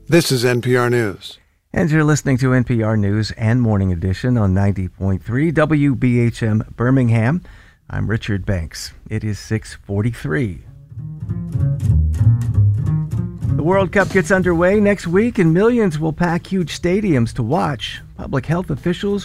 This is NPR News. And you're listening to NPR News and Morning Edition on 90.3 WBHM Birmingham. I'm Richard Banks. It is 6:43. The World Cup gets underway next week, and millions will pack huge stadiums to watch. Public health officials